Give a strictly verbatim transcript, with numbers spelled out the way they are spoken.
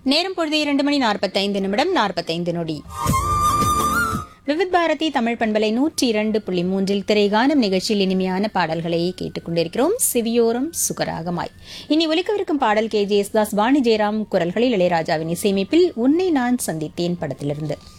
நேரம் பொழுது இரண்டு மணி நாற்பத்தைந்து நிமிடம் நாற்பத்தைந்து நொடி. விவித் பாரதி தமிழ் பண்பலை நூற்றி இரண்டு புள்ளி மூன்றில் திரைகானம் நிகழ்ச்சியில் இனிமையான பாடல்களை கேட்டுக் கொண்டிருக்கிறோம். சிவியோரம் சுகராகமாய். இனி ஒலிக்கவிருக்கும் பாடல் K J S Das, Vani Jayaram குரல்களில் இளையராஜாவின் இசையமைப்பில் உன்னை நான் சந்தித்தேன் படத்திலிருந்து.